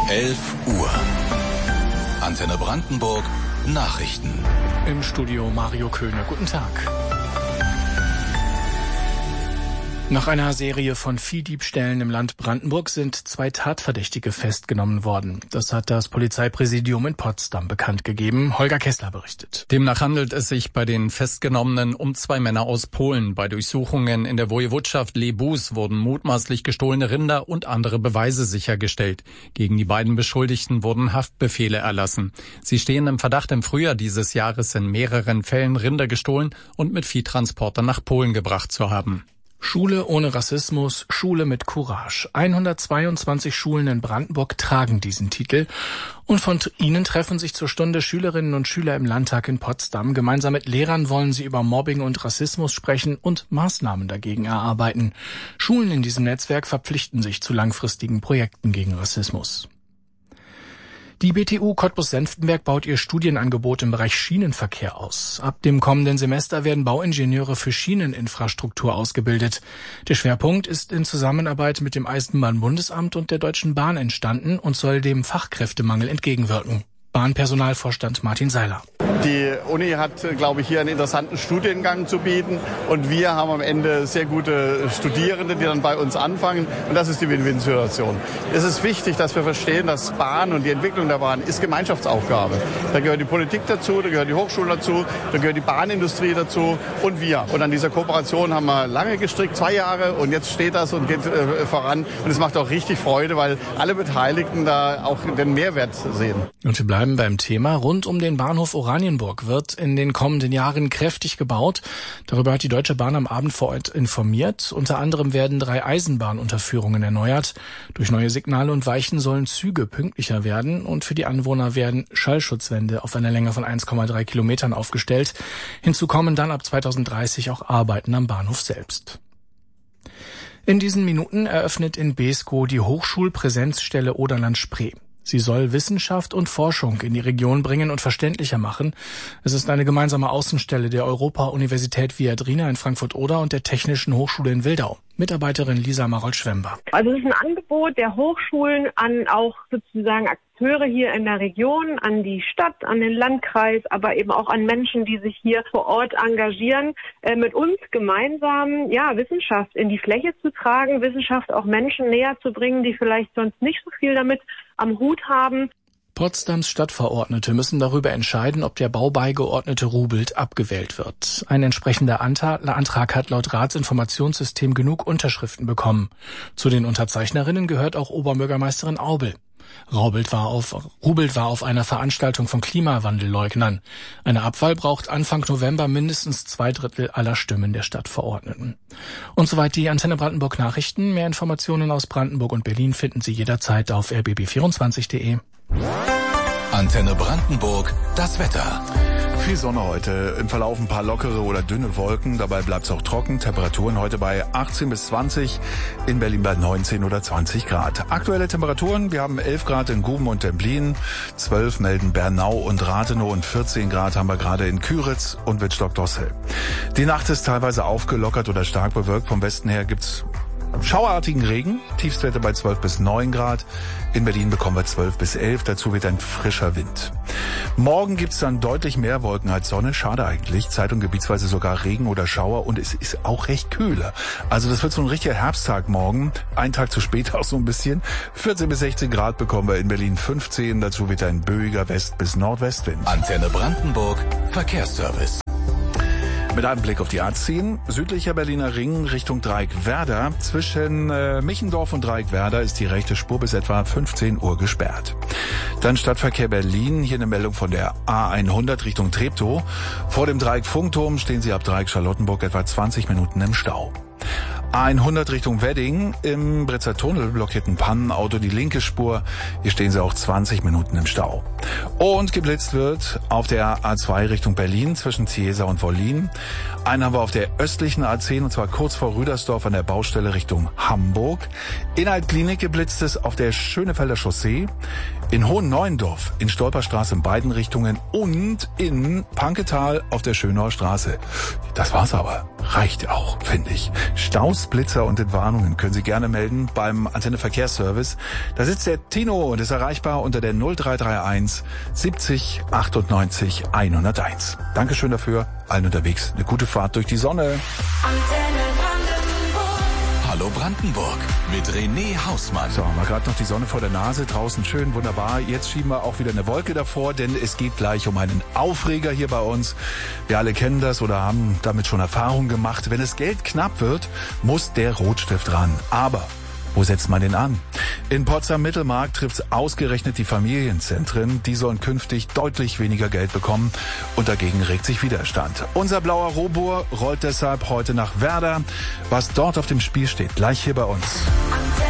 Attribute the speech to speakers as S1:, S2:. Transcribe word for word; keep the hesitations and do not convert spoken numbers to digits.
S1: elf Uhr. Antenne Brandenburg, Nachrichten.
S2: Im Studio Mario Köhne. Guten Tag. Nach einer Serie von Viehdiebstählen im Land Brandenburg sind zwei Tatverdächtige festgenommen worden. Das hat das Polizeipräsidium in Potsdam bekannt gegeben. Holger Kessler berichtet.
S3: Demnach handelt es sich bei den Festgenommenen um zwei Männer aus Polen. Bei Durchsuchungen in der Woiwodschaft Lebus wurden mutmaßlich gestohlene Rinder und andere Beweise sichergestellt. Gegen die beiden Beschuldigten wurden Haftbefehle erlassen. Sie stehen im Verdacht, im Frühjahr dieses Jahres in mehreren Fällen Rinder gestohlen und mit Viehtransportern nach Polen gebracht zu haben.
S2: Schule ohne Rassismus, Schule mit Courage. hundertzweiundzwanzig Schulen in Brandenburg tragen diesen Titel. Und von ihnen treffen sich zur Stunde Schülerinnen und Schüler im Landtag in Potsdam. Gemeinsam mit Lehrern wollen sie über Mobbing und Rassismus sprechen und Maßnahmen dagegen erarbeiten. Schulen in diesem Netzwerk verpflichten sich zu langfristigen Projekten gegen Rassismus. Die B T U Cottbus-Senftenberg baut ihr Studienangebot im Bereich Schienenverkehr aus. Ab dem kommenden Semester werden Bauingenieure für Schieneninfrastruktur ausgebildet. Der Schwerpunkt ist in Zusammenarbeit mit dem Eisenbahnbundesamt und der Deutschen Bahn entstanden und soll dem Fachkräftemangel entgegenwirken. Bahnpersonalvorstand Martin Seiler.
S4: Die Uni hat, glaube ich, hier einen interessanten Studiengang zu bieten und wir haben am Ende sehr gute Studierende, die dann bei uns anfangen und das ist die Win-Win-Situation. Es ist wichtig, dass wir verstehen, dass Bahn und die Entwicklung der Bahn ist Gemeinschaftsaufgabe. Da gehört die Politik dazu, da gehört die Hochschule dazu, da gehört die Bahnindustrie dazu und wir. Und an dieser Kooperation haben wir lange gestrickt, zwei Jahre und jetzt steht das und geht äh, voran und es macht auch richtig Freude, weil alle Beteiligten da auch den Mehrwert sehen.
S2: Und wir bleiben beim Thema. Rund um den Bahnhof Oranienburg wird in den kommenden Jahren kräftig gebaut. Darüber hat die Deutsche Bahn am Abend vor Ort informiert. Unter anderem werden drei Eisenbahnunterführungen erneuert. Durch neue Signale und Weichen sollen Züge pünktlicher werden und für die Anwohner werden Schallschutzwände auf einer Länge von eins Komma drei Kilometern aufgestellt. Hinzu kommen dann ab zweitausenddreißig auch Arbeiten am Bahnhof selbst. In diesen Minuten eröffnet in Beeskow die Hochschulpräsenzstelle Oderland-Spree. Sie soll Wissenschaft und Forschung in die Region bringen und verständlicher machen. Es ist eine gemeinsame Außenstelle der Europa-Universität Viadrina in Frankfurt-Oder und der Technischen Hochschule in Wildau. Mitarbeiterin Lisa Marold-Schwember.
S5: Also es ist ein Angebot der Hochschulen an auch sozusagen Akteure hier in der Region, an die Stadt, an den Landkreis, aber eben auch an Menschen, die sich hier vor Ort engagieren, äh, mit uns gemeinsam ja Wissenschaft in die Fläche zu tragen, Wissenschaft auch Menschen näher zu bringen, die vielleicht sonst nicht so viel damit am Hut haben.
S2: Potsdams Stadtverordnete müssen darüber entscheiden, ob der Baubeigeordnete Rubelt abgewählt wird. Ein entsprechender Antrag hat laut Ratsinformationssystem genug Unterschriften bekommen. Zu den Unterzeichnerinnen gehört auch Oberbürgermeisterin Aubel. Rubelt war auf, Rubelt war auf einer Veranstaltung von Klimawandelleugnern. Eine Abwahl braucht Anfang November mindestens zwei Drittel aller Stimmen der Stadtverordneten. Und soweit die Antenne Brandenburg Nachrichten. Mehr Informationen aus Brandenburg und Berlin finden Sie jederzeit auf r b b vierundzwanzig punkt de.
S1: Antenne Brandenburg, das Wetter.
S6: Viel Sonne heute, im Verlauf ein paar lockere oder dünne Wolken, dabei bleibt es auch trocken. Temperaturen heute bei achtzehn bis zwanzig, in Berlin bei neunzehn oder zwanzig Grad. Aktuelle Temperaturen, wir haben elf Grad in Guben und Templin, zwölf melden Bernau und Rathenow und vierzehn Grad haben wir gerade in Küritz und Wittstock-Dossel. Die Nacht ist teilweise aufgelockert oder stark bewölkt, vom Westen her gibt's schauerartigen Regen, Tiefstwerte bei zwölf bis neun Grad. In Berlin bekommen wir zwölf bis elf, dazu wird ein frischer Wind. Morgen gibt's dann deutlich mehr Wolken als Sonne, schade eigentlich. Zeit- und gebietsweise sogar Regen oder Schauer und es ist auch recht kühler. Also das wird so ein richtiger Herbsttag morgen, ein Tag zu spät auch so ein bisschen. vierzehn bis sechzehn Grad bekommen wir in Berlin, fünfzehn, dazu wird ein böiger West- bis Nordwestwind.
S1: Antenne Brandenburg, Verkehrsservice.
S6: Mit einem Blick auf die A zehn, südlicher Berliner Ring Richtung Dreieckwerder. Zwischen äh, Michendorf und Dreieckwerder ist die rechte Spur bis etwa fünfzehn Uhr gesperrt. Dann Stadtverkehr Berlin, hier eine Meldung von der A hundert Richtung Treptow. Vor dem Dreieck Funkturm stehen Sie ab Dreieck Charlottenburg etwa zwanzig Minuten im Stau. A hundert Richtung Wedding, im Britzer Tunnel blockiert ein Pannenauto die linke Spur. Hier stehen Sie auch zwanzig Minuten im Stau. Und geblitzt wird auf der A zwei Richtung Berlin zwischen Ziesa und Wollin. Einen haben wir auf der östlichen A zehn und zwar kurz vor Rüdersdorf an der Baustelle Richtung Hamburg. In Altklinik geblitzt es auf der Schönefelder Chaussee. in Hohen-Neuendorf in Stolperstraße in beiden Richtungen und in Panketal auf der Schönauer Straße. Das war's aber. Reicht auch, finde ich. Staus, Blitzer und Entwarnungen können Sie gerne melden beim Antenne Verkehrsservice. Da sitzt der Tino und ist erreichbar unter der null drei drei eins siebzig achtundneunzig hunderteins. Dankeschön dafür. Allen unterwegs eine gute Fahrt durch die Sonne.
S1: Hallo Brandenburg mit René Hausmann.
S6: So, haben wir gerade noch die Sonne vor der Nase. Draußen schön, wunderbar. Jetzt schieben wir auch wieder eine Wolke davor, denn es geht gleich um einen Aufreger hier bei uns. Wir alle kennen das oder haben damit schon Erfahrung gemacht. Wenn das Geld knapp wird, muss der Rotstift ran. Aber wo setzt man den an? In Potsdam-Mittelmark trifft es ausgerechnet die Familienzentren. Die sollen künftig deutlich weniger Geld bekommen und dagegen regt sich Widerstand. Unser blauer Robur rollt deshalb heute nach Werder. Was dort auf dem Spiel steht, gleich hier bei uns.